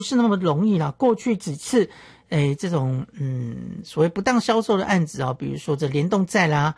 是那么容易啦。过去几次这种所谓不当销售的案子比如说这联动债啦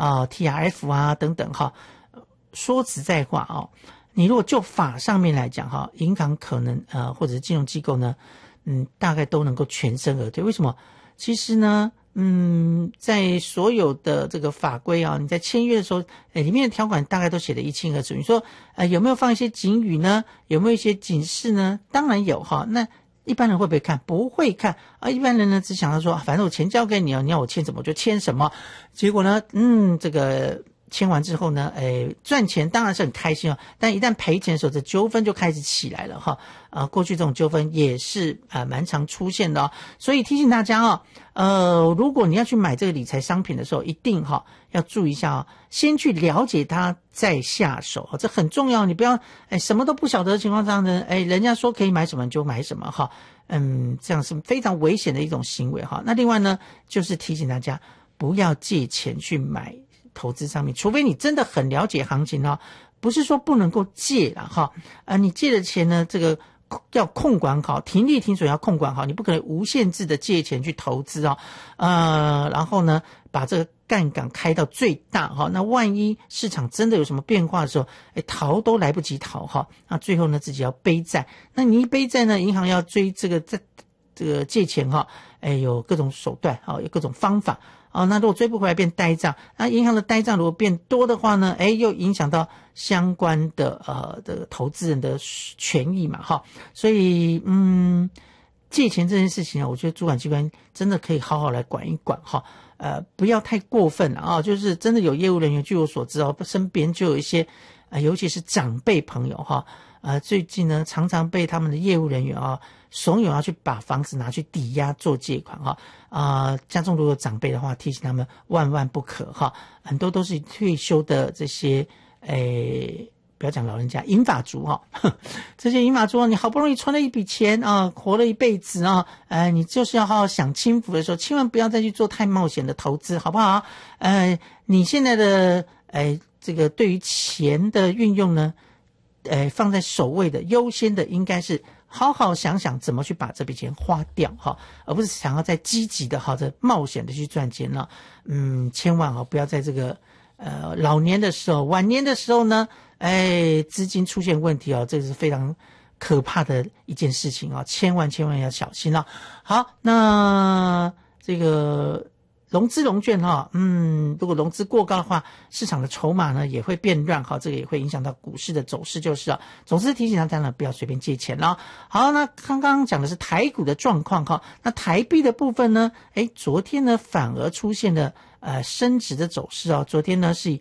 TRF 啊等等说实在话你如果就法上面来讲银行可能或者是金融机构呢大概都能够全身而退。为什么？其实呢在所有的这个法规你在签约的时候里面的条款大概都写得一清二楚。你说有没有放一些警语呢？有没有一些警示呢？当然有那一般人会不会看？不会看一般人呢只想到说反正我钱交给你你要我签什么我就签什么。结果呢这个签完之后呢赚钱当然是很开心但一旦赔钱的时候这纠纷就开始起来了过去这种纠纷也是蛮常出现的所以提醒大家如果你要去买这个理财商品的时候一定要注意一下先去了解它再下手这很重要。你不要什么都不晓得的情况下呢人家说可以买什么你就买什么这样是非常危险的一种行为那另外呢就是提醒大家不要借钱去买投资商品，除非你真的很了解行情不是说不能够借啦你借的钱呢这个要控管好，停利停损要控管好，你不可能无限制的借钱去投资然后呢把这个杠杆开到最大那万一市场真的有什么变化的时候逃都来不及逃那最后呢自己要背债，那你一背债呢银行要追这个借钱有各种手段有各种方法那如果追不回来变呆账，那银行的呆账如果变多的话呢又影响到相关的投资人的权益嘛所以借钱这件事情我觉得主管机关真的可以好好来管一管不要太过分了就是真的有业务人员据我所知身边就有一些尤其是长辈朋友最近呢常常被他们的业务人员怂恿要去把房子拿去抵押做借款家中如果有长辈的话提醒他们万万不可很多都是退休的这些不要讲老人家银发族这些银发族你好不容易存了一笔钱活了一辈子你就是要好好享清福的时候千万不要再去做太冒险的投资好不好你现在的这个对于钱的运用呢放在首位的优先的应该是好好想想怎么去把这笔钱花掉而不是想要再积极的冒险的去赚钱了千万不要在这个老年的时候晚年的时候呢资金出现问题这是非常可怕的一件事情千万要小心了。好，那这个融资融券如果融资过高的话市场的筹码呢也会变乱这个也会影响到股市的走势就是总之提醒大家呢不要随便借钱了。好，那刚刚讲的是台股的状况那台币的部分呢昨天呢反而出现了升值的走势昨天呢是以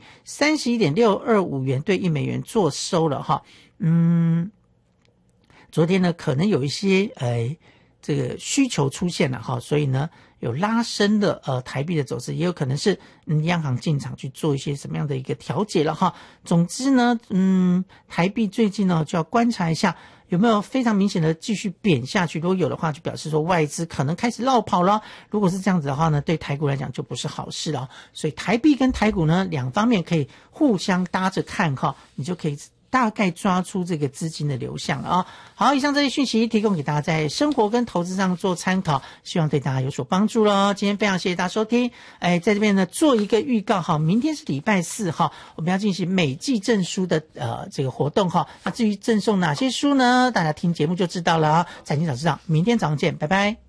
31.625 元对1美元做收了昨天呢可能有一些这个需求出现了所以呢有拉升的台币的走势，也有可能是央行进场去做一些什么样的一个调节了总之呢台币最近呢就要观察一下有没有非常明显的继续贬下去，如果有的话就表示说外资可能开始落跑了，如果是这样子的话呢对台股来讲就不是好事了所以台币跟台股呢两方面可以互相搭着看你就可以大概抓出这个资金的流向了好，以上这些讯息提供给大家在生活跟投资上做参考，希望对大家有所帮助咯。今天非常谢谢大家收听在这边呢做一个预告明天是礼拜四我们要进行每季赠书的这个活动那至于赠送哪些书呢大家听节目就知道了财经早知道明天早上见，拜拜。